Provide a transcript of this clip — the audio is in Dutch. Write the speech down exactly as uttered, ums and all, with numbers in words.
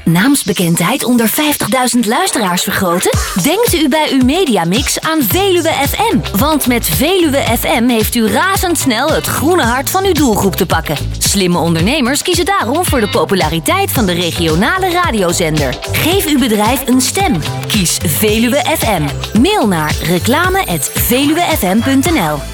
Naamsbekendheid onder vijftigduizend luisteraars vergroten? Denkt u bij uw Mediamix aan Veluwe F M? Want met Veluwe F M heeft u razendsnel het groene hart van uw doelgroep te pakken. Slimme ondernemers kiezen daarom voor de populariteit van de regionale radiozender. Geef uw bedrijf een stem. Kies Veluwe F M. Mail naar reclame at veluwefm punt n l.